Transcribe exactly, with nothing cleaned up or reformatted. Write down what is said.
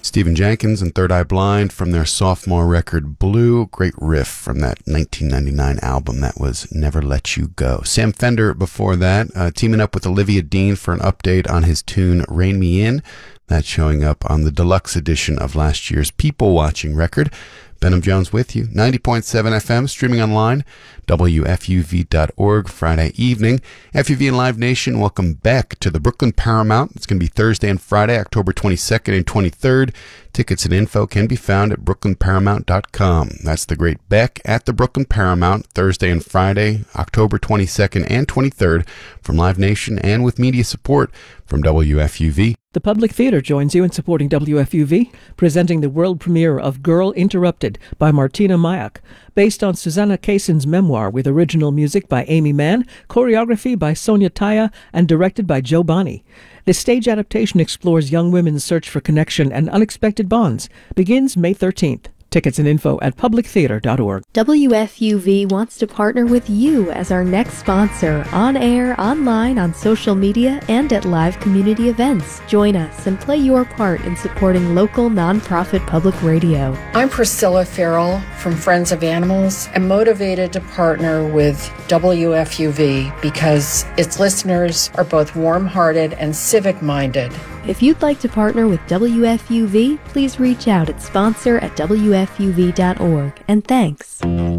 Stephen Jenkins and Third Eye Blind from their sophomore record Blue. Great riff from that nineteen ninety-nine album that was Never Let You Go. Sam Fender before that, uh, teaming up with Olivia Dean for an update on his tune Rein Me In. That's showing up on the deluxe edition of last year's People Watching record. Benham Jones with you, ninety point seven F M, streaming online, W F U V dot org, Friday evening. F U V and Live Nation, welcome back to the Brooklyn Paramount. It's going to be Thursday and Friday, October twenty-second and twenty-third. Tickets and info can be found at brooklyn paramount dot com. That's the great Beck at the Brooklyn Paramount, Thursday and Friday, October twenty-second and twenty-third, from Live Nation and with media support from W F U V. The Public Theater joins you in supporting W F U V, presenting the world premiere of Girl Interrupted by Martina Mayak, based on Susanna Kayson's memoir with original music by Amy Mann, choreography by Sonia Taya, and directed by Joe Bonney. This stage adaptation explores young women's search for connection and unexpected bonds. Begins May thirteenth. Tickets and info at public theater dot org. W F U V wants to partner with you as our next sponsor, on air, online, on social media, and at live community events. Join us and play your part in supporting local nonprofit public radio. I'm Priscilla Farrell from Friends of Animals. I'm motivated to partner with W F U V because its listeners are both warm-hearted and civic-minded. If you'd like to partner with W F U V, please reach out at sponsor at W F U V dot org. And thanks.